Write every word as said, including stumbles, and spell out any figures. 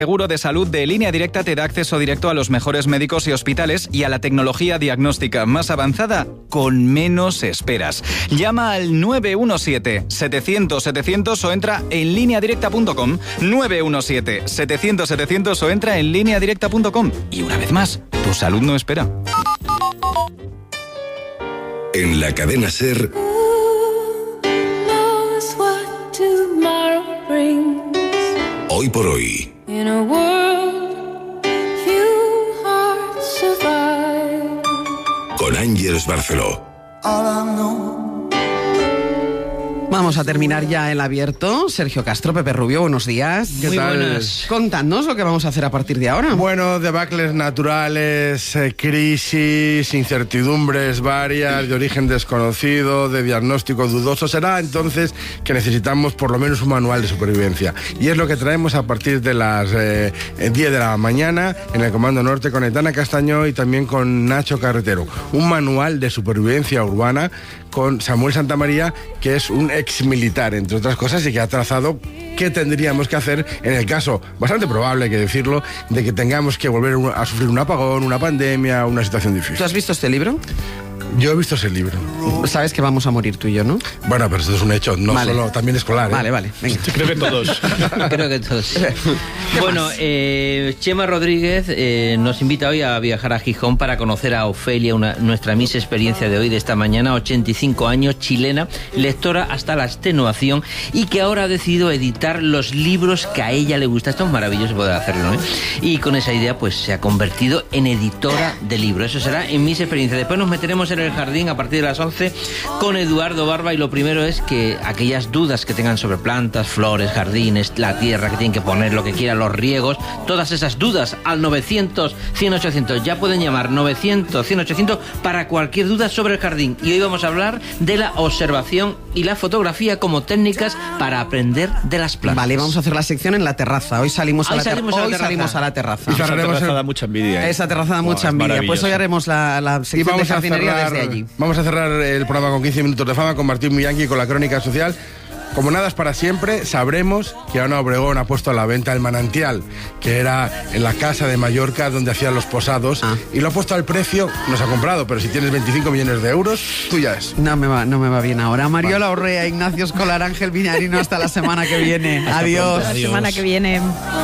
Seguro de salud de Línea Directa te da acceso directo a los mejores médicos y hospitales y a la tecnología diagnóstica más avanzada con menos esperas. Llama al nueve uno siete, setecientos, setecientos o entra en línea directa punto com. nueve uno siete, setecientos, setecientos o entra en línea directa punto com. Y una vez más, tu salud no espera. En la cadena SER. Hoy por hoy. In a world, few hearts survive. Con Ángeles Barceló. Vamos a terminar ya el abierto. Sergio Castro, Pepe Rubio, buenos días. ¿Qué Muy tal? Buenas. Contadnos lo que vamos a hacer a partir de ahora. Bueno, debacles naturales, eh, crisis, incertidumbres varias, de origen desconocido, de diagnóstico dudoso. Será entonces que necesitamos por lo menos un manual de supervivencia. Y es lo que traemos a partir de las eh, diez de la mañana en el Comando Norte con Aitana Castaño y también con Nacho Carretero. Un manual de supervivencia urbana con Samuel Santamaría, que es un ex militar, entre otras cosas, y que ha trazado qué tendríamos que hacer en el caso, bastante probable, hay que decirlo, de que tengamos que volver a sufrir un apagón, una pandemia, una situación difícil. ¿Tú has visto este libro? Yo he visto ese libro. Sabes que vamos a morir tú y yo, ¿no? Bueno, pero esto es un hecho, no vale. solo, también escolar, ¿eh? Vale, vale, venga. Creo que todos. Creo que todos. Bueno, eh, Chema Rodríguez eh, nos invita hoy a viajar a Gijón para conocer a Ofelia, una, nuestra Miss Experiencia de hoy, de esta mañana, ochenta y cinco años, chilena, lectora hasta la extenuación y que ahora ha decidido editar los libros que a ella le gusta. Esto es maravilloso poder hacerlo, ¿eh? Y con esa idea pues se ha convertido en editora de libros. Eso será en Miss Experiencia. Después nos meteremos en el jardín a partir de las once con Eduardo Barba y lo primero es que aquellas dudas que tengan sobre plantas, flores, jardines, la tierra que tienen que poner, lo que quieran, los riegos, todas esas dudas al novecientos, cien, ochocientos. Ya pueden llamar novecientos, cien, ochocientos para cualquier duda sobre el jardín. Y hoy vamos a hablar de la observación y la fotografía como técnicas para aprender de las plantas. Vale, vamos a hacer la sección en la terraza. Hoy salimos a, Hoy la, ter- salimos a la hoy terraza. salimos a la terraza. Y Esa cerraremos terraza el- da mucha envidia. ¿eh? Esa terraza da mucha Buah, es envidia. Pues maravilloso. hoy haremos la, la Y sección de vamos a, jardinería cerrar, desde allí. vamos a cerrar el programa con quince minutos de fama con Martín Millanqui con la crónica social. Como nada es para siempre, sabremos que Ana Obregón ha puesto a la venta el manantial, que era en la casa de Mallorca donde hacían los posados, Ah. y lo ha puesto al precio, nos ha comprado, pero si tienes veinticinco millones de euros, tuya es. No me va, no me va bien ahora. Mariola Orrea, Ignacio Escolar, Ángel Viñarino, hasta la semana que viene. Adiós. La semana que viene.